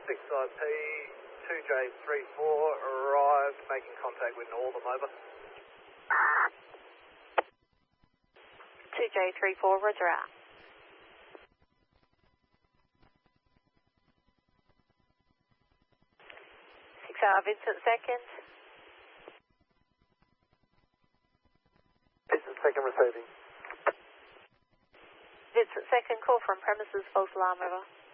6IP, 2J34 arrived, making contact with Northern, over. 2J34, roger out. 6R, Vincent second. Vincent second receiving. Vincent second, call from premises, false alarm, over.